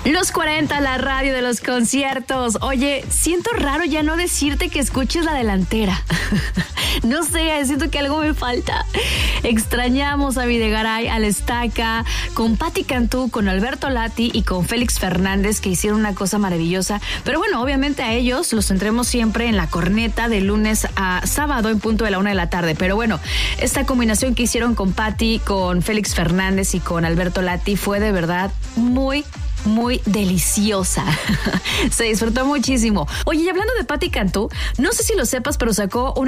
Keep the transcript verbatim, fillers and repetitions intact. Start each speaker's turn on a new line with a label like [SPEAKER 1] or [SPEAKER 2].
[SPEAKER 1] Los cuarenta, la radio de los conciertos. Oye, siento raro ya no decirte que escuches la delantera. No sé, siento que algo me falta. Extrañamos a Videgaray, al Estaca, con Patti Cantú, con Alberto Lati y con Félix Fernández, que hicieron una cosa maravillosa. Pero bueno, obviamente a ellos los tendremos siempre en la corneta de lunes a sábado en punto de la una de la tarde. Pero bueno, esta combinación que hicieron con Patti, con Félix Fernández y con Alberto Lati fue de verdad muy muy deliciosa. Se disfrutó muchísimo. Oye, y hablando de Patti Cantú, no sé si lo sepas, pero sacó una